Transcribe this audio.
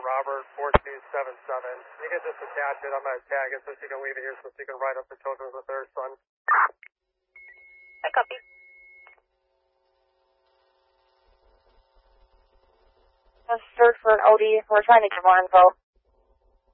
Robert 4277. You can just attach it. I'm going to tag it so she can leave it here so she can ride up the children with her son. I copy. Let's search for an OD. We're trying to get more info.